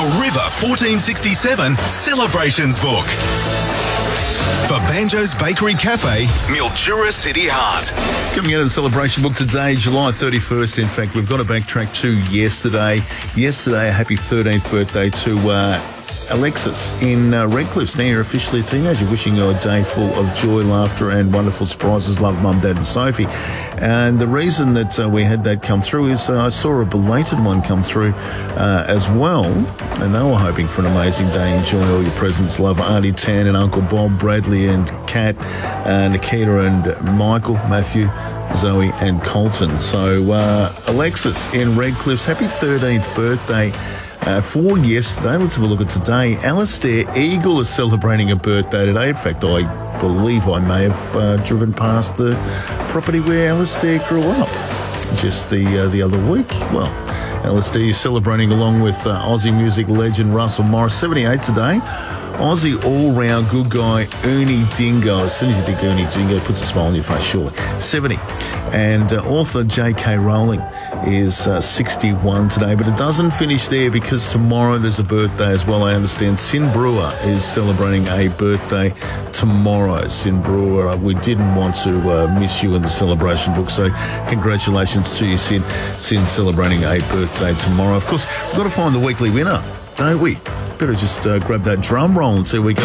River 1467 Celebrations Book. For Banjo's Bakery Cafe, Mildura City Heart. Coming out of the celebration book today, July 31st. In fact, we've got to backtrack to yesterday. Yesterday, a happy 13th birthday to Alexis in Redcliffe. Now you're officially a teenager. Wishing you a day full of joy, laughter and wonderful surprises. Love, Mum, Dad and Sophie. And the reason that we had that come through is I saw a belated one come through as well. And they were hoping for an amazing day. Enjoy all your presents. Love, Auntie Tan and Uncle Bob, Bradley and Kat, Nikita and Michael, Matthew, Zoe and Colton. So Alexis in Redcliffe's happy 13th birthday. For yesterday, let's have a look at today. Alistair Eagle is celebrating a birthday today. In fact, I believe I may have driven past the property where Alistair grew up just the other week. Well, Alistair is celebrating along with Aussie music legend Russell Morris, 78 today. Aussie all-round good guy Ernie Dingo. As soon as you think Ernie Dingo, puts a smile on your face, surely. 70. And author J.K. Rowling is 61 today. But it doesn't finish there because tomorrow there's a birthday as well, I understand. Sin Brewer is celebrating a birthday tomorrow. Sin Brewer, we didn't want to miss you in the celebration book, so congratulations to you, Sin. Sin celebrating a birthday tomorrow. Of course, we've got to find the weekly winner, don't we? Better just grab that drum roll and see where we go.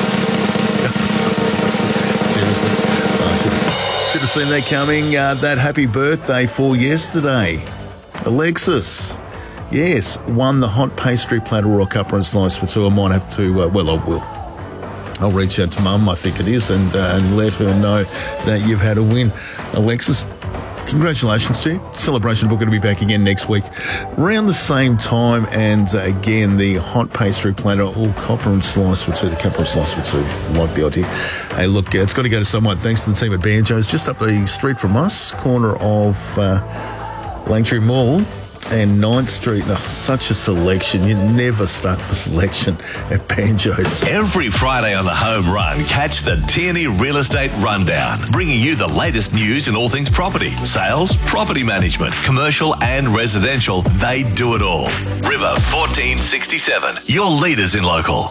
Seriously. Should have seen that coming. That happy birthday for yesterday. Alexis, yes, won the hot pastry platter or cuppa and slice for two. I might have to, I will. I'll reach out to Mum, I think it is, and let her know that you've had a win. Alexis, congratulations to you. Celebration book going to be back again next week around the same time, and again the hot pastry platter all copper and slice for two. The copper and slice for two. I like the idea. Hey, look, it's got to go to someone. Thanks to the team at Banjo's, just up the street from us, corner of Langtree Mall and 9th Street. Oh, such a selection. You're never stuck for selection at Banjo's. Every Friday on the Home Run, catch the Tierney Real Estate Rundown, bringing you the latest news in all things property, sales, property management, commercial and residential. They do it all. River 1467, your leaders in local.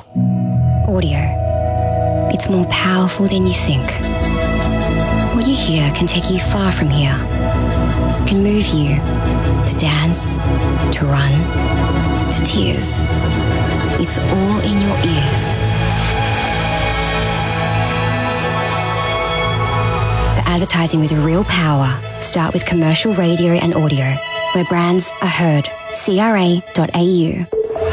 Audio. It's more powerful than you think. What you hear can take you far from here. It can move you to dance, to run, to tears. It's all in your ears. For advertising with real power, start with commercial radio and audio, where brands are heard. CRA.au.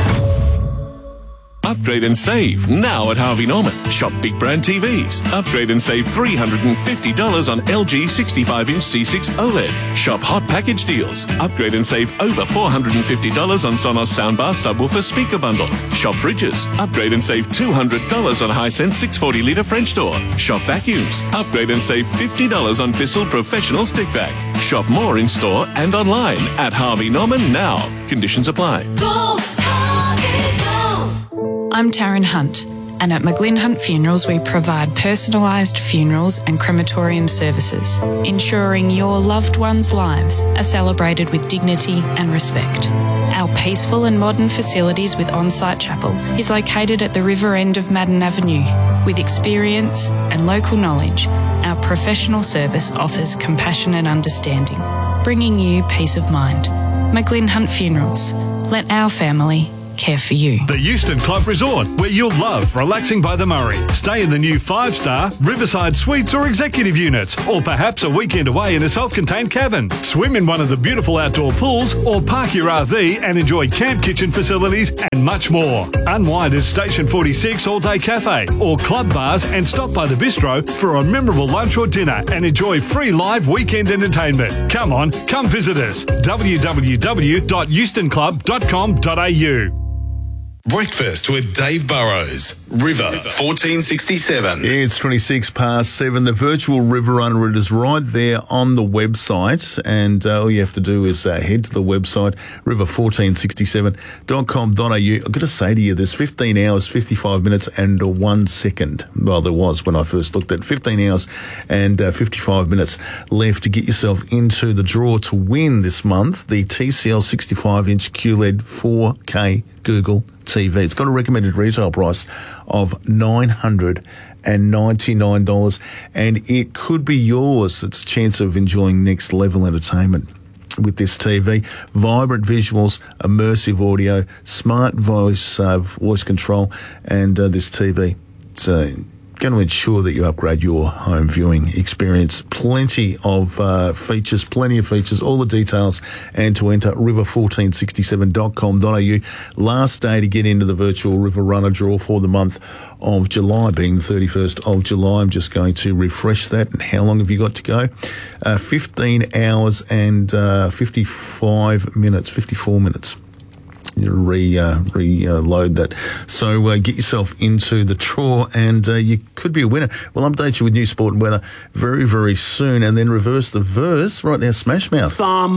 Upgrade and save now at Harvey Norman. Shop big brand TVs. Upgrade and save $350 on LG 65-inch C6 OLED. Shop hot package deals. Upgrade and save over $450 on Sonos soundbar subwoofer speaker bundle. Shop fridges. Upgrade and save $200 on Hisense 640-litre French door. Shop vacuums. Upgrade and save $50 on Bissell Professional stick vac. Shop more in store and online at Harvey Norman now. Conditions apply. Go Harvey, go! I'm Taryn Hunt, and at McGlynn Hunt Funerals we provide personalised funerals and crematorium services, ensuring your loved ones' lives are celebrated with dignity and respect. Our peaceful and modern facilities with on-site chapel is located at the river end of Madden Avenue. With experience and local knowledge, our professional service offers compassion and understanding, bringing you peace of mind. McGlynn Hunt Funerals. Let our family care for you. The Euston Club Resort, where you'll love relaxing by the Murray. Stay in the new 5-star Riverside Suites or executive units, or perhaps a weekend away in a self-contained cabin. Swim in one of the beautiful outdoor pools, or park your RV and enjoy camp kitchen facilities and much more. Unwind at Station 46 All-Day Cafe or club bars and stop by the bistro for a memorable lunch or dinner and enjoy free live weekend entertainment. Come on, come visit us. www.eustonclub.com.au. Breakfast with Dave Burrows, River 1467. It's 7:26. The virtual River Run route is right there on the website, and all you have to do is head to the website, river1467.com.au. I've got to say to you, there's 15 hours, 55 minutes and 1 second. Well, there was when I first looked at 15 hours and 55 minutes left to get yourself into the draw to win this month the TCL 65-inch QLED 4K Google TV. It's got a recommended retail price of $999, and it could be yours. It's a chance of enjoying next level entertainment with this TV. Vibrant visuals, immersive audio, smart voice control, and this TV. It's going to ensure that you upgrade your home viewing experience. Plenty of features, all the details, and to enter river1467.com.au. Last day to get into the virtual River Runner draw for the month of July, being the 31st of July. I'm just going to refresh that. And how long have you got to go? 15 hours and 54 minutes. Reload that. So get yourself into the draw, and you could be a winner. We'll update you with new sport and weather very, very soon, and then reverse the verse right now. Smash Mouth.